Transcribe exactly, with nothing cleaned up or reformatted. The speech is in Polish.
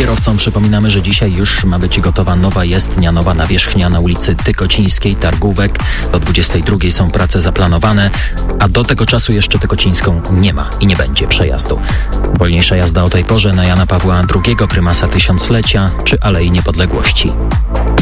Kierowcom przypominamy, że dzisiaj już ma być gotowa nowa jezdnia, nowa nawierzchnia na ulicy Tykocińskiej, Targówek. Do dwudziestej drugiej są prace zaplanowane, a do tego czasu jeszcze Tykocińską nie ma i nie będzie przejazdu. Wolniejsza jazda o tej porze na Jana Pawła drugiego, prymasa tysiąclecia czy Alei Niepodległości.